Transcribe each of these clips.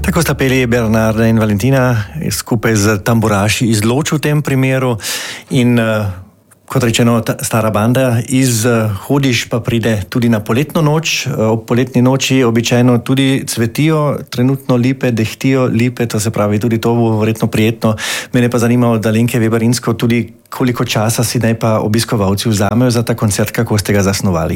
Tako sta peli Bernarda in Valentina skupaj z tamburaši iz Loč v tem primeru in kot rečeno, stara banda iz Hodiš pa pride tudi na poletno noč. Ob poletni noči običajno tudi cvetijo, trenutno lipe, dehtijo lipe, to se pravi, tudi to bo verjetno prijetno. Mene pa zanima od Alenke Veberinsko tudi, koliko časa si naj pa obiskovalci vzamejo za ta koncert, kako ste ga zasnovali?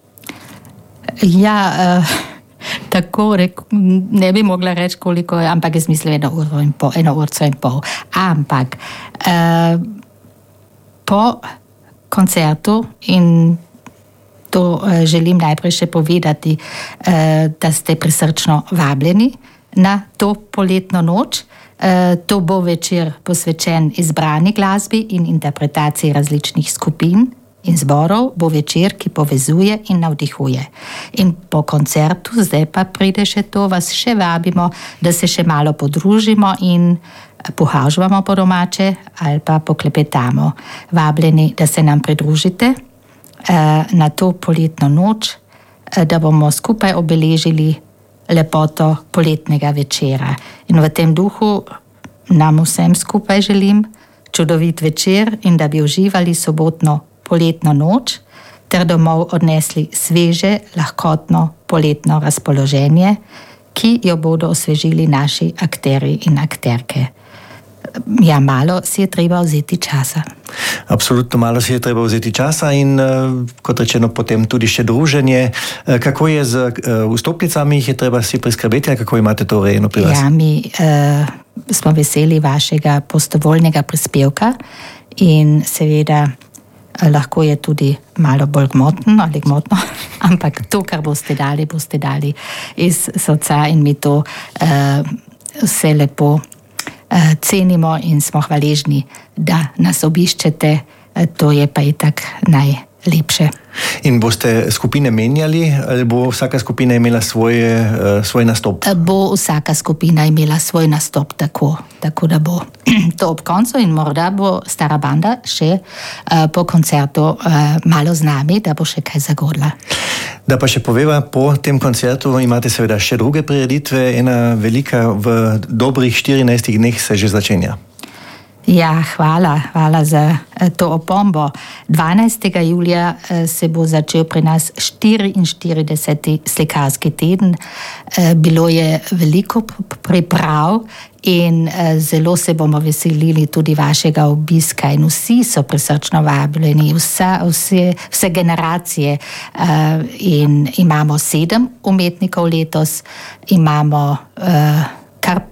Ja, tako ne bi mogla reči koliko, ampak jaz mislim 1 urco in pol. Ampak po koncertu, in to želim najprej še povedati, da ste prisrčno vabljeni na to poletno noč. To bo večer posvečen izbrani glasbi in interpretaciji različnih skupin in zborov, bo večer, ki povezuje in navdihuje. In po koncertu, zdaj pa pride še to, vas še vabimo, da se še malo podružimo in pohažvamo po domače ali pa poklepetamo. Vabljeni, da se nam pridružite na to poletno noč, da bomo skupaj obeležili lepoto poletnega večera. In v tem duhu nam vsem skupaj želim čudovit večer in da bi uživali sobotno poletno noč ter domov odnesli sveže, lahkotno poletno razpoloženje, ki jo bodo osvežili naši akterji in akterke. Ja, malo si je treba vzeti časa. Absolutno malo si je treba vzeti časa in kot rečeno potem tudi še druženje. Kako je z vstopnicami, jih je treba si priskrbeti, ali kako imate to urejeno pri vas? Ja, mi smo veseli vašega prostovoljnega prispevka in seveda lahko je tudi malo bolj gmotno, ampak to, kar boste dali iz srca in mi to vse lepo cenimo in smo hvaležni, da nas obiščete, to je pa itak najlepše. In boste skupine menjali ali bo vsaka skupina imela svoj nastop? Bo vsaka skupina imela svoj nastop, tako da bo to ob koncu in morda bo stara banda še po koncertu malo z nami, da bo še kaj zagodla. Da pa še poveva, po tem koncertu imate seveda še druge prireditve, ena velika v dobrih 14 dneh se že začenja. Ja, hvala za to opombo. 12. julija se bo začel pri nas 44. slikarski teden. Bilo je veliko priprav in zelo se bomo veselili tudi vašega obiska in vsi so prisrčno vabljeni, vse generacije. In imamo 7 umetnikov letos, imamo kar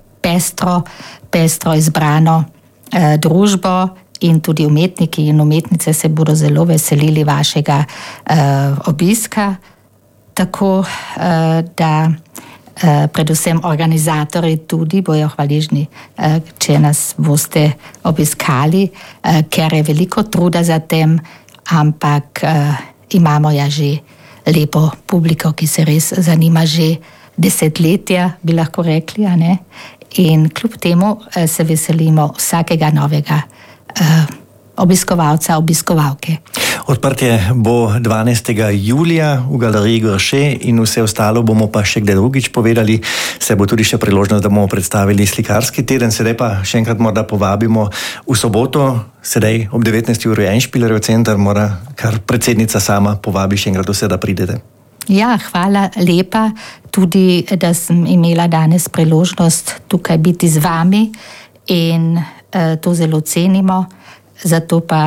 pestro izbrano družbo in tudi umetniki in umetnice se bodo zelo veselili vašega obiska, tako da predvsem organizatorji tudi bojo hvaležni, če nas boste obiskali, ker je veliko truda za tem, ampak imamo ja že lepo publiko, ki se res zanima že desetletja, bi lahko rekli, a ne? In kljub temu se veselimo vsakega novega obiskovalca, obiskovalke. Odprtje bo 12. julija v Galeriji Grše in vse ostalo bomo pa še kdaj drugič povedali. Se bo tudi še priložnost, da bomo predstavili slikarski teden. Sedaj pa še enkrat morda povabimo v soboto, sedaj ob 19. uri Einspielerjev center, mora kar predsednica sama povabi še enkrat vse, da pridete. Ja, hvala lepa tudi, da sem imela danes priložnost tukaj biti z vami in to zelo cenimo. Zato pa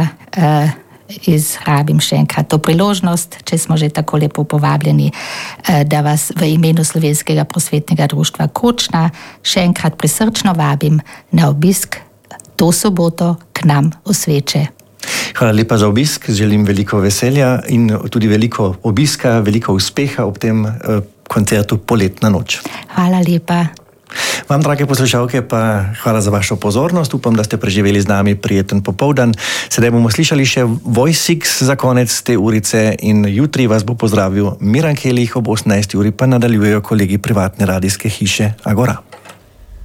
izrabim še enkrat to priložnost, če smo že tako lepo povabljeni, da vas v imenu Slovenskega prosvetnega društva Kočna še enkrat prisrčno vabim na obisk to soboto k nam v Sveče. Hvala lepa za obisk, želim veliko veselja in tudi veliko obiska, veliko uspeha ob tem koncertu Poletna noč. Hvala lepa. Vam, drage poslušalke, pa hvala za vašo pozornost. Upam, da ste preživeli z nami prijeten popoldan. Sedaj bomo slišali še Voice X za konec te urice in jutri vas bo pozdravil Miran Kelih, ob 18. uri pa nadaljujejo kolegi privatne radijske hiše Agora.